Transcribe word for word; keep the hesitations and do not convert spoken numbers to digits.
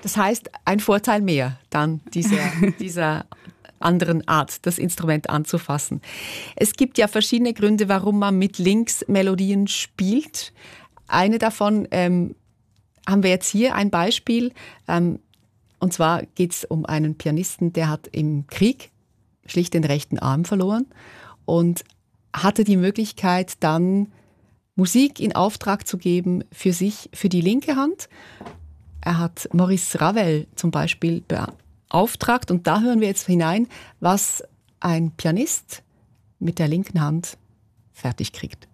Das heißt, ein Vorteil mehr dann dieser, dieser anderen Art, das Instrument anzufassen. Es gibt ja verschiedene Gründe, warum man mit links Melodien spielt. Eine davon ähm, haben wir jetzt hier, ein Beispiel. Ähm, und zwar geht es um einen Pianisten, der hat im Krieg schlicht den rechten Arm verloren und hatte die Möglichkeit, dann Musik in Auftrag zu geben für sich, für die linke Hand. Er hat Maurice Ravel zum Beispiel beauftragt und da hören wir jetzt hinein, was ein Pianist mit der linken Hand fertig kriegt.